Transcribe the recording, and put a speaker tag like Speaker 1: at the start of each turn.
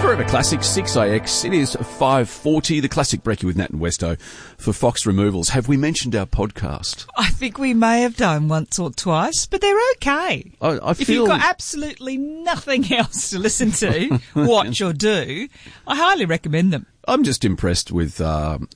Speaker 1: Forever Classic 6AX. It is 5:40. The Classic Brekkie with Nat and Westo for Fox Removals. Have we mentioned our podcast?
Speaker 2: I think we may have done once or twice, but they're okay. If you've got absolutely nothing else to listen to, watch or do, I highly recommend them.
Speaker 1: I'm just impressed with